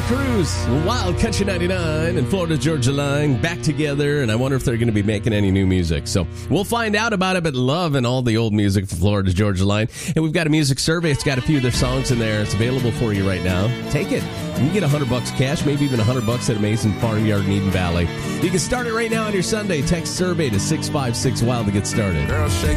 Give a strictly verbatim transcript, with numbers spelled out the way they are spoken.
Cruz, Wild Country ninety-nine and Florida Georgia Line back together, and I wonder if they're going to be making any new music. So we'll find out about it, but loving all the old music from Florida Georgia Line. And we've got a music survey. It's got a few of their songs in there. It's available for you right now. Take it. You can get one hundred bucks cash, maybe even one hundred bucks at Amazing Farmyard in Eden Valley. You can start it right now on your Sunday. Text survey to six five six wild to get started. Girl, shake